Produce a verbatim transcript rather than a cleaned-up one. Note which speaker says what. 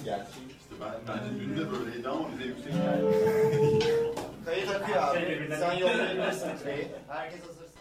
Speaker 1: gerçeği.
Speaker 2: İşte ben bence dün de böyleydi ama bize yüksek geldi.
Speaker 1: Kayıt akıyor abi. Sen yollayabilirsin Trey'i. Herkes hazırsa.